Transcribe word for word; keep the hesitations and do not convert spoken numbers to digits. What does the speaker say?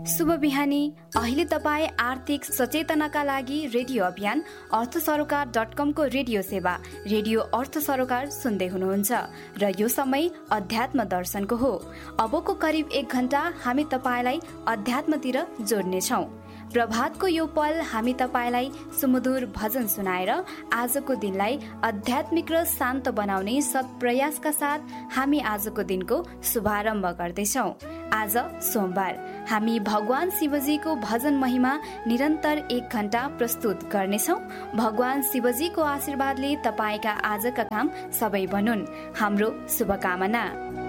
शुभ बिहानी। अहिले तपाईँ आर्थिक सचेतनाका लागि रेडियो अभियान अर्थ सरोकार डट कमको रेडियो सेवा रेडियो अर्थ सरोकार सुन्दै हुनुहुन्छ र यो समय अध्यात्म दर्शनको हो। अबको करिब एक घण्टा हामी तपाईँलाई अध्यात्मतिर जोड्नेछौँ। प्रभातको यो पल हामी तपाईँलाई सुमधुर भजन सुनाएर आजको दिनलाई आध्यात्मिक र शान्त बनाउने सत्प्रयासका साथ हामी आजको दिनको शुभारम्भ गर्दैछौँ। आज सोमबार हामी भगवान शिवजीको भजन महिमा निरन्तर एक घण्टा प्रस्तुत गर्नेछौँ। भगवान शिवजीको आशीर्वादले तपाईँका आजका काम सबै बनुन्, हाम्रो शुभकामना।